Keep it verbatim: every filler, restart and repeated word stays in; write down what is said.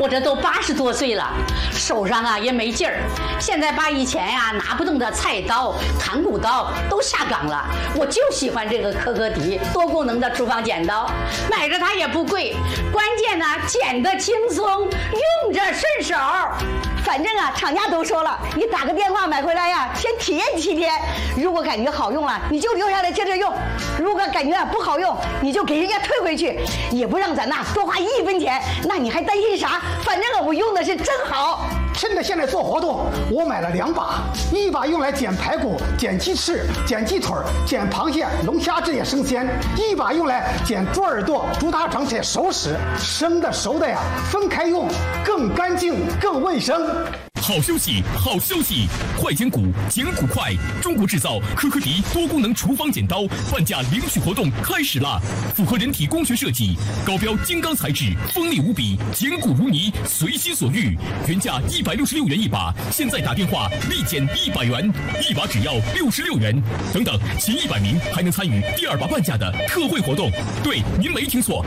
我这都八十多岁了，手上啊也没劲儿。现在把以前呀、啊、拿不动的菜刀、砍骨刀都下岗了，我就喜欢这个科科迪多功能的厨房剪刀，买着它也不贵，关键呢剪得轻松，用着顺手。 反正啊，厂家都说了，你打个电话买回来呀，先体验七天。如果感觉好用了，你就留下来接着用；如果感觉啊不好用，你就给人家退回去，也不让咱呐多花一分钱。那你还担心啥？反正啊，我用的是真好。 趁着现在做活动，我买了两把，一把用来剪排骨、剪鸡翅、剪鸡腿、剪螃蟹、龙虾这些生鲜；一把用来剪猪耳朵、猪大肠这些熟食。生的熟的呀，分开用，更干净、更卫生。 好休息，好休息！快剪骨，剪骨快！中国制造科科迪多功能厨房剪刀半价领取活动开始啦！符合人体工学设计，高标金刚材质，锋利无比，剪骨如泥，随心所欲。原价一百六十六元一把，现在打电话立减一百元，一把只要六十六元。等等，前一百名还能参与第二把半价的特惠活动。对，您没听错，